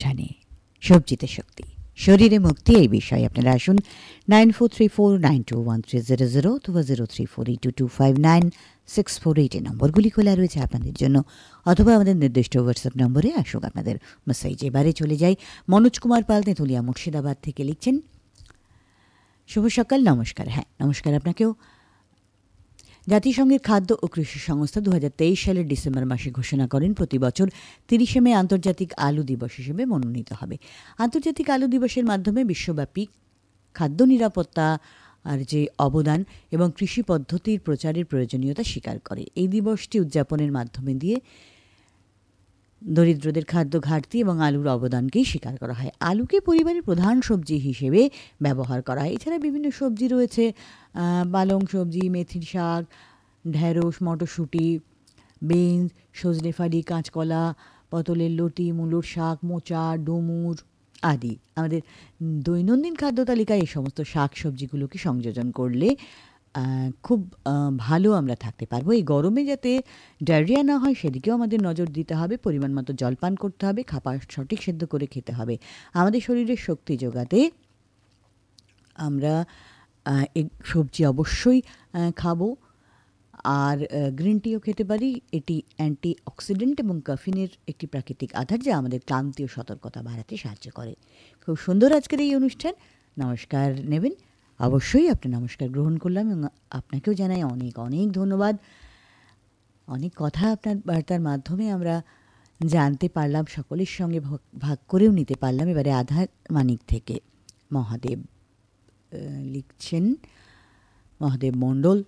অনুষ্ঠানে সবজিতে শক্তি, শরীরে মুক্তি, এই বিষয়ে আপনারা আসুন 9434921300 অথবা 0348225964 এই নম্বরগুলি খোলা রয়েছে আপনাদের জন্য, অথবা আমাদের নির্দিষ্ট হোয়াটসঅ্যাপ নম্বরে আসুক আপনাদের মেসেজ। এবারে চলে যাই। মনোজ কুমার পাল তেঁতুলিয়া মুর্শিদাবাদ থেকে লিখছেন, শুভ সকাল, নমস্কার। হ্যাঁ, নমস্কার আপনাকেও। জাতিসংঘের খাদ্য ও কৃষি সংস্থা 2023 সালের ডিসেম্বর মাসে ঘোষণা করেন প্রতি বছর 30শে মে আন্তর্জাতিক আলু দিবস হিসেবে মনোনীত হবে। আন্তর্জাতিক আলু দিবসের মাধ্যমে বিশ্বব্যাপী খাদ্য নিরাপত্তা আর যে অবদান এবং কৃষি পদ্ধতির প্রচারের প্রয়োজনীয়তা স্বীকার করে। এই দিবসটি উদযাপনের মাধ্যমে দিয়ে দরিদ্রদের খাদ্য ঘাটতি এবং আলুর অবদানকেই স্বীকার করা হয়। আলুকে পরিবারের প্রধান সবজি হিসেবে ব্যবহার করা হয়। এছাড়া বিভিন্ন সবজি রয়েছে, পালং সবজি, মেথির শাক, ঢেঁড়স, মটরশুঁটি, বিনস, সজনে ফালি, কাঁচকলা, পটলের লতি, মূলোর শাক, মোচা, ডুমুর আদি। আমাদের দৈনন্দিন খাদ্য তালিকায় এই সমস্ত শাক সবজিগুলোকে সংযোজন করলে খুব ভালো আমরা থাকতে পারবো। এই গরমে যাতে ডায়রিয়া না হয় সেদিকেও আমাদের নজর দিতে হবে। পরিমাণ মতো জলপান করতে হবে, খাবার সঠিক সেদ্ধ করে খেতে হবে। আমাদের শরীরের শক্তি যোগাতে আমরা এই সবজি অবশ্যই খাবো। আর গ্রিন টিও খেতে পারি। এটি অ্যান্টি অক্সিডেন্ট এবং ক্যাফিনের একটি প্রাকৃতিক আধার, যা আমাদের ক্লান্তি ও সতর্কতা বাড়াতে সাহায্য করে। খুব সুন্দর আজকের এই অনুষ্ঠান। নমস্কার নেবেন, অবশ্যই আপনি নমস্কার গ্রহণ করলাম এবং আপনাকেও জানাই অনেক অনেক ধন্যবাদ। অনেক কথা আপনার বার্তার মাধ্যমে আমরা জানতে পারলাম, সকলের সঙ্গে ভাগ করেও নিতে পারলাম। এবারে আধার মানিক থেকে মহাদেব লিখছেন, মহাদেব মণ্ডল।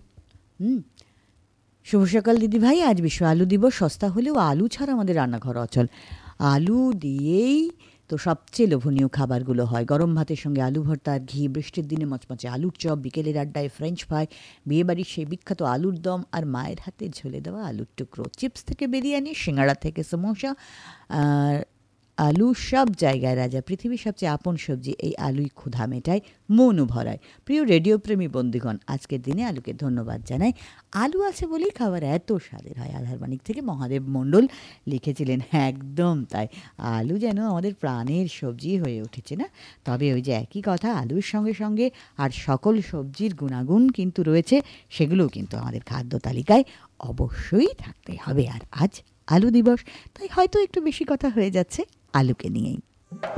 শুভ সকাল দিদিভাই, আজ বিশ্ব আলু দিবস। সস্তা হলেও আলু ছাড়া আমাদের রান্নাঘর অচল। আলু দিয়েই তো সবচেয়ে লোভনীয় খাবারগুলো হয়। গরম ভাতের সঙ্গে আলু ভর্তা আর ঘি, বৃষ্টির দিনে মচমচে আলুর চপ, বিকেলের আড্ডায় ফ্রেঞ্চ ফ্রাই, বিয়েবাড়ির সেই বিখ্যাত আলুর দম আর মায়ের হাতে ঝোলে দেওয়া আলুর টুকরো, চিপস থেকে বিরিয়ানি, সিঙ্গাড়া থেকে সমোসা, আর আলু সব জায়গায় রাজা। পৃথিবীর সবচেয়ে আপন সবজি এই আলুই ক্ষুধা মেটায়, মনও ভরায়। প্রিয় রেডিওপ্রেমী বন্ধুগণ, আজকের দিনে আলুকে ধন্যবাদ জানাই। আলু আছে বলেই খাবার এত স্বাদের হয়। আধারবাণিক থেকে মহাদেব মণ্ডল লিখেছিলেন, একদম তাই। আলু যেন আমাদের প্রাণের সবজি হয়ে উঠেছে না? তবে ওই যে একই কথা, আলুর সঙ্গে সঙ্গে আর সকল সবজির গুণাগুণ কিন্তু রয়েছে, সেগুলোও কিন্তু আমাদের খাদ্য তালিকায় অবশ্যই থাকতে হবে। আর আজ আলু দিবস, তাই হয়তো একটু বেশি কথা হয়ে যাচ্ছে আলুকে নিয়েই।